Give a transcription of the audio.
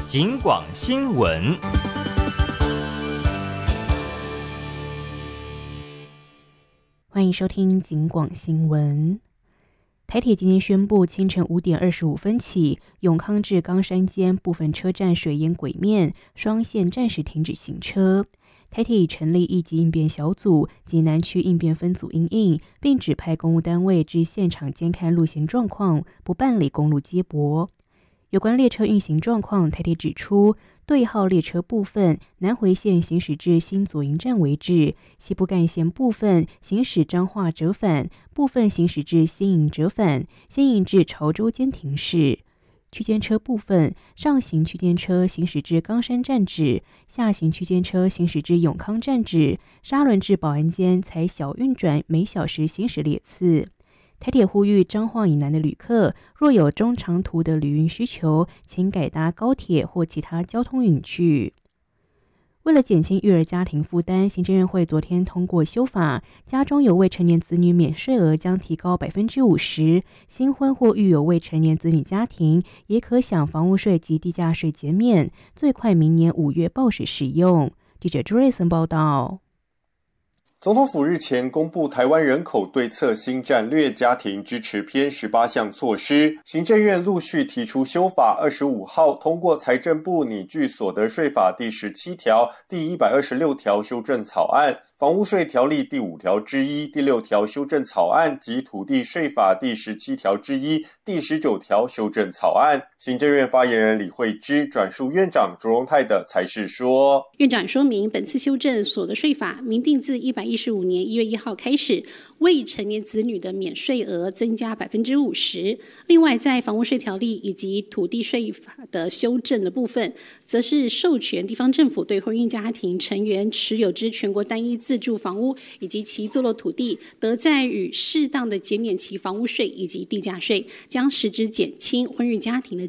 警广新闻。 欢迎收听警广新闻。台铁今天宣布，清晨5点25分起，永康至冈山间部分车站水淹轨面，双线暂时停止行车。台铁已成立应急应变小组及南区应变分组因应，并指派公务单位至现场监看路线状况，不办理公路接驳。有关列车运行状况，台铁指出，对号列车部分南回线行驶至新左营站为止，西部干线部分行驶彰化折返，部分行驶至新营折返，新营至潮州间停驶。区间车部分，上行区间车行驶至冈山站止，下行区间车行驶至永康站止，沙仑至保安间采小运转每小时行驶列次。台铁呼吁彰化以南的旅客，若有中长途的旅运需求，请改搭高铁或其他交通运具。为了减轻育儿家庭负担，行政院会昨天通过修法，家中有未成年子女免税额将提高50%，新婚或育有未成年子女家庭也可享房屋税及地价税减免，最快明年5月报时适用。记者朱瑞森报道。 总统府日前公布台湾人口对策新战略家庭支持篇18项措施，行政院陆续提出修法，25号通过财政部拟具所得税法第17条、第126条修正草案、房屋税条例第5条之一、第6条修正草案及土地税法第17条之一、第19条修正草案。行政院发言人李惠芝转述院长卓荣泰的裁示说， 院长说明，本次修正所得税法明定自115年1月1号开始，未成年子女的免税额增加50%。另外，在房屋税条例以及土地税法的修正的部分，则是授权地方政府对婚姻家庭成员持有之全国单一自住房屋以及其坐落土地，得在与适当的减免其房屋税以及地价税，将实质减轻婚育家庭的